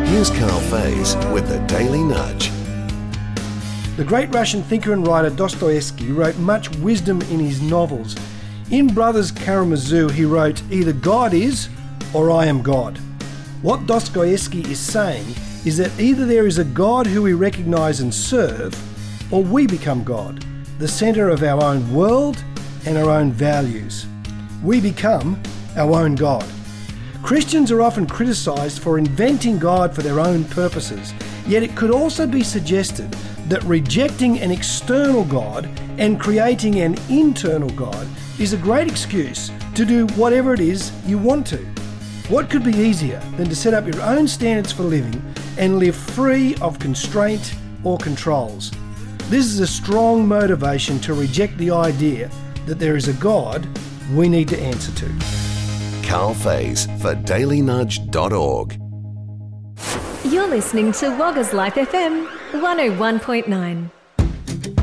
Here's Carl Faze with the Daily Nudge. The great Russian thinker and writer Dostoevsky wrote much wisdom in his novels. In Brothers Karamazov, he wrote, "Either God is, or I am God." What Dostoevsky is saying is that either there is a God who we recognise and serve, or we become God, the centre of our own world and our own values. We become our own God. Christians are often criticised for inventing God for their own purposes, yet it could also be suggested that rejecting an external God and creating an internal God is a great excuse to do whatever it is you want to. What could be easier than to set up your own standards for living and live free of constraint or controls? This is a strong motivation to reject the idea that there is a God we need to answer to. Carl Faze for dailynudge.org. You're listening to Wagga's Life FM 101.9.